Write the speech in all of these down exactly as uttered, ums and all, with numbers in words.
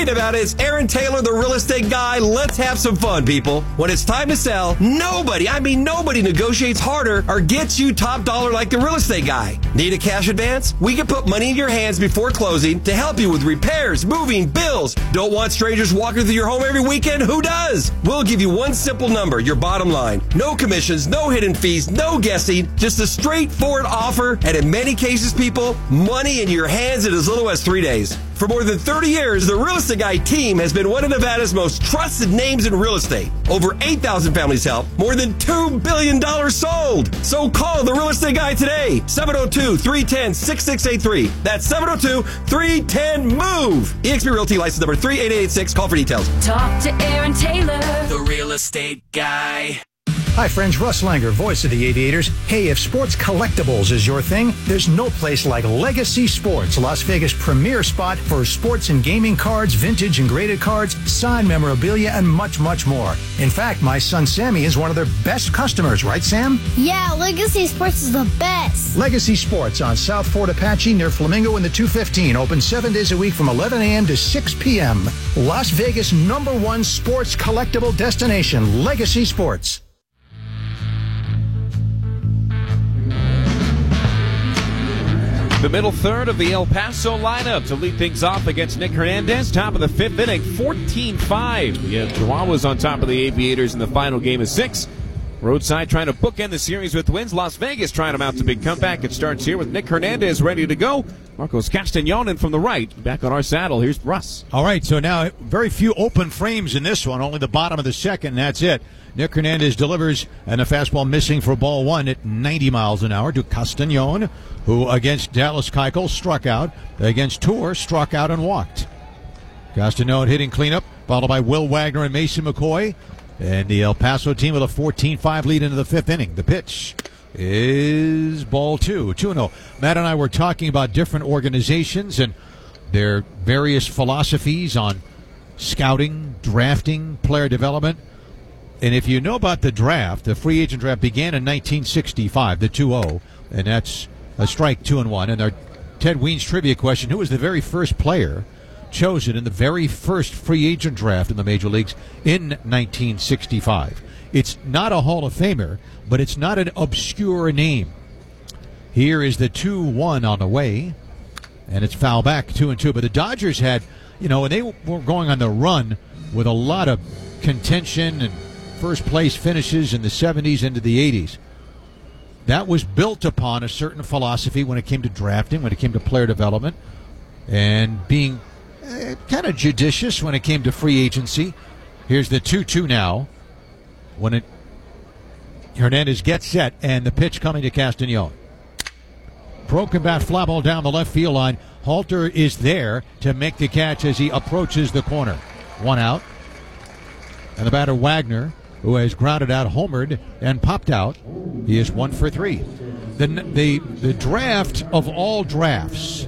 Hey, Nevada, it's Aaron Taylor, the real estate guy. Let's have some fun, people. When it's time to sell, nobody, I mean nobody negotiates harder or gets you top dollar like the real estate guy. Need a cash advance? We can put money in your hands before closing to help you with repairs, moving, bills. Don't want strangers walking through your home every weekend? Who does? We'll give you one simple number, your bottom line. No commissions, no hidden fees, no guessing, just a straightforward offer. And in many cases, people, money in your hands in as little as three days. For more than thirty years, the Real Estate Guy team has been one of Nevada's most trusted names in real estate. Over eight thousand families helped, more than two billion dollars sold. So call the Real Estate Guy today, seven oh two, three one zero, six six eight three. That's seven oh two, three one zero, MOVE. eXp Realty license number three eight eight eight six. Call for details. Talk to Aaron Taylor, the Real Estate Guy. Hi friends, Russ Langer, voice of the Aviators. Hey, if sports collectibles is your thing, there's no place like Legacy Sports, Las Vegas' premier spot for sports and gaming cards, vintage and graded cards, signed memorabilia, and much, much more. In fact, my son Sammy is one of their best customers, right Sam? Yeah, Legacy Sports is the best. Legacy Sports on South Fort Apache near Flamingo in the two fifteen, open seven days a week from eleven a.m. to six p.m. Las Vegas' number one sports collectible destination, Legacy Sports. The middle third of the El Paso lineup to lead things off against Nick Hernandez. Top of the fifth inning, fourteen five. We have Chihuahuas on top of the Aviators in the final game of six. Roadside trying to bookend the series with wins. Las Vegas trying to mount a big comeback. It starts here with Nick Hernandez ready to go. Marcos Castañón from the right. Back on our saddle. Here's Russ. All right, so now very few open frames in this one. Only the bottom of the second, and that's it. Nick Hernandez delivers, and a fastball missing for ball one at ninety miles an hour to Castañón, who against Dallas Keuchel struck out. Against Tour, struck out and walked. Castañón hitting cleanup, followed by Will Wagner and Mason McCoy. And the El Paso team with a fourteen five lead into the fifth inning. The pitch is ball two, two and oh. Matt and I were talking about different organizations and their various philosophies on scouting, drafting, player development. And if you know about the draft, the free agent draft began in nineteen sixty-five, the two oh, and that's a strike, two and one. And our Ted Weens trivia question, who was the very first player chosen in the very first free agent draft in the major leagues in nineteen sixty-five? It's not a Hall of Famer, but it's not an obscure name. Here is the two one on the way, and it's foul back, two and two. But the Dodgers had, you know, and they were going on the run with a lot of contention and first place finishes in the seventies into the eighties. That was built upon a certain philosophy when it came to drafting, when it came to player development, and being uh, kind of judicious when it came to free agency. Here's the two two now. When it Hernandez gets set, and the pitch coming to Castañón. Broken bat fly ball down the left field line. Halter is there to make the catch as he approaches the corner. One out. And the batter Wagner, who has grounded out, homered, and popped out. He is one for three. The, the, the draft of all drafts,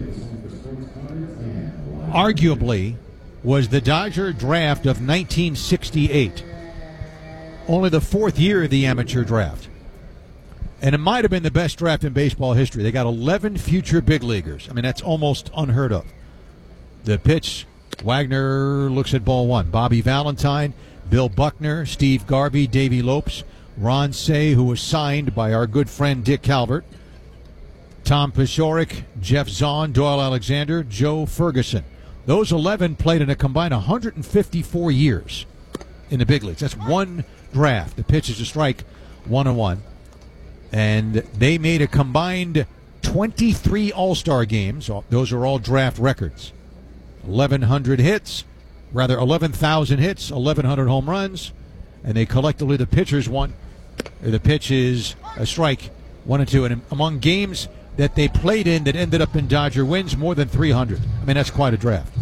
arguably, was the Dodger draft of nineteen sixty-eight. Only the fourth year of the amateur draft. And it might have been the best draft in baseball history. They got eleven future big leaguers. I mean, that's almost unheard of. The pitch, Wagner looks at ball one. Bobby Valentine, Bill Buckner, Steve Garvey, Davey Lopes, Ron Say, who was signed by our good friend Dick Calvert, Tom Paciorek, Jeff Zahn, Doyle Alexander, Joe Ferguson. Those eleven played in a combined one hundred fifty-four years in the big leagues. That's one draft. The pitch is a strike, one and one. And they made a combined twenty-three All-Star games. Those are all draft records. eleven hundred hits. Rather, eleven thousand hits, eleven hundred home runs, and they collectively, the pitchers won. The pitch is a strike, one and two. And among games that they played in that ended up in Dodger wins, more than three hundred. I mean, that's quite a draft.